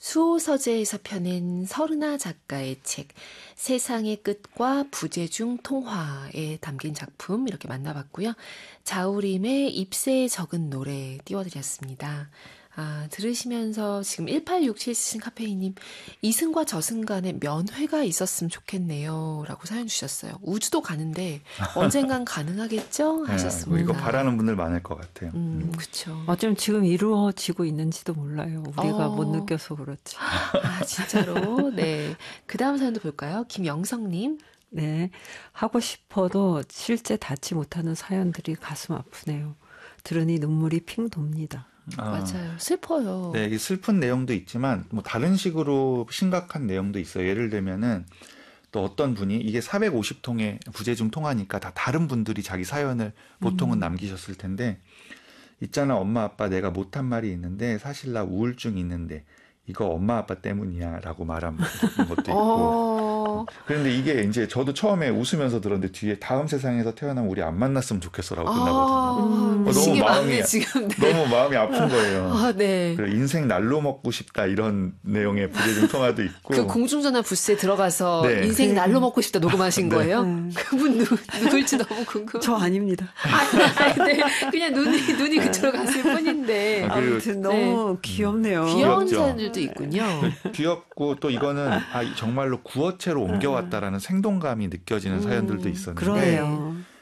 수호서재에서 펴낸 서른아 작가의 책 세상의 끝과 부재중 통화에 담긴 작품 이렇게 만나봤고요. 자우림의 잎새에 적은 노래 띄워드렸습니다. 들으시면서 지금 1867 쓰신 카페인님, 이승과 저승 간에 면회가 있었으면 좋겠네요 라고 사연 주셨어요. 우주도 가는데 언젠간 가능하겠죠? 하셨습니다. 이거 바라는 분들 많을 것 같아요. 그렇죠. 어쩜 지금 이루어지고 있는지도 몰라요. 우리가 못 느껴서 그렇지. 진짜로. 네. 그 다음 사연도 볼까요? 김영성님. 네. 하고 싶어도 실제 닿지 못하는 사연들이 가슴 아프네요. 들으니 눈물이 핑 돕니다. 맞아요. 슬퍼요. 네, 이 슬픈 내용도 있지만 뭐 다른 식으로 심각한 내용도 있어요. 예를 들면은 또 어떤 분이 이게 450통의 부재중 통화니까 다 다른 분들이 자기 사연을 보통은 남기셨을 텐데, 있잖아 엄마 아빠 내가 못한 말이 있는데 사실 나 우울증 있는데 이거 엄마 아빠 때문이야 라고 말한 것도 있고. 그런데 이게 이제 저도 처음에 웃으면서 들었는데 뒤에 다음 세상에서 태어나면 우리 안 만났으면 좋겠어라고 끝나거든요. 너무 마음이 아픈 거예요. 네. 인생 날로 먹고 싶다 이런 내용의 부재중 통화도 있고. 그 공중전화 부스에 들어가서 네. 인생 날로 먹고 싶다 녹음하신 네. 거예요? 그분 누굴지 너무 궁금. 저 아닙니다. 네. 그냥 눈이 그쪽으로 갔을 뿐인데. 아무튼 너무 귀엽네요. 귀여운 귀엽죠. 사연들도 있군요. 귀엽고 또 이거는 정말로 구어체로 옮겨왔다라는 생동감이 느껴지는 사연들도 있었는데. 그러네요.